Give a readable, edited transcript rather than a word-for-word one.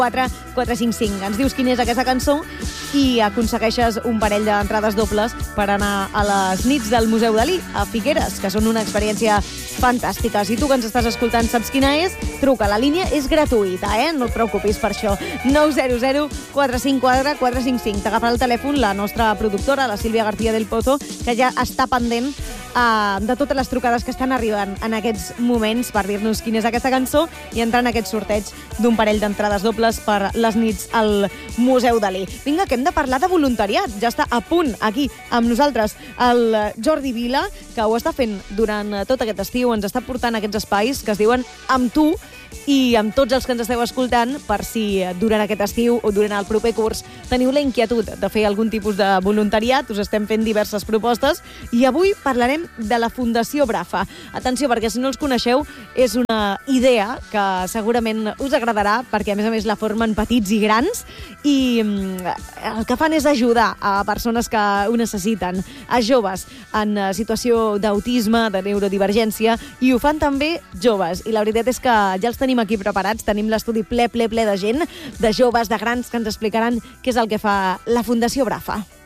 455. Ens dius quina és aquesta cançó i aconsegueixes un parell d'entrades dobles per anar a les nits del Museu Dalí, a Figueres, que són una experiència fantàstica. Si tu que ens estàs escoltant saps quina és, truca. La línia és gratuïta, no et preocupis per això. 900 454 455. T'agafarà el telèfon la nostra productora, la Sílvia García del Pozo, que ja està pendent de totes les trucades que estan arribant en aquests moments per dir-nos quina és aquesta cançó i entrar en aquest sorteig d'un parell d'entrades dobles per les nits al Museu Dalí. Vinga, que hem de parlar de voluntariat. Ja està a punt aquí amb nosaltres el Jordi Vila, que ho està fent durant tot aquest estiu. Ens està portant aquests espais que es diuen Amb tu, i amb tots els que ens esteu escoltant, per si durant aquest estiu o durant el proper curs teniu la inquietud de fer algun tipus de voluntariat, us estem fent diverses propostes i avui parlarem de la Fundació Brafa. Atenció, perquè si no els coneixeu, és una idea que segurament us agradarà, perquè a més la formen petits i grans i el que fan és ajudar a persones que ho necessiten, a joves en situació d'autisme, de neurodivergència, i ho fan també joves. I la veritat és que ja els tenim aquí preparats, tenim l'estudi ple de gent, de joves, de grans, que ens explicaran què és el que fa la Fundació Brafa.